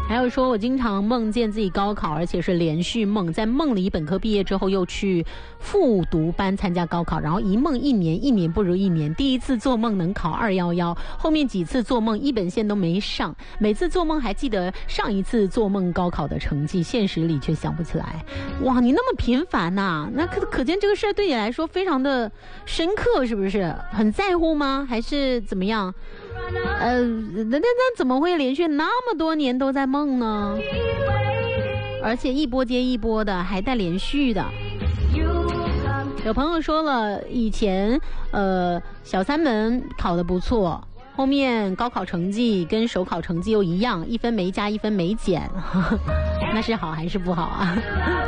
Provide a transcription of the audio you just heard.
还有说，我经常梦见自己高考，而且是连续梦，在梦里本科毕业之后又去复读班参加高考，然后一梦一年，一年不如一年。第一次做梦能考211，后面几次做梦一本线都没上，每次做梦还记得上一次做梦高考的成绩，现实里却想不起来。哇，你那么频繁啊，那可见这个事对你来说非常的深刻，是不是？很在乎吗？还是怎么样？那怎么会连续那么多年都在梦呢？而且一波接一波的，还带连续的。有朋友说了，以前小三门考得不错，后面高考成绩跟首考成绩又一样，1分没加1分没减，那是好还是不好啊？